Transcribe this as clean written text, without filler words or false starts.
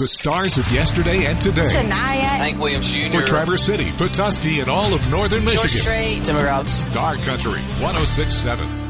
The stars of yesterday and today. Shania. Hank Williams Jr. For Traverse City, Petoskey, and all of northern Michigan. George Strait. Star Country 106.7.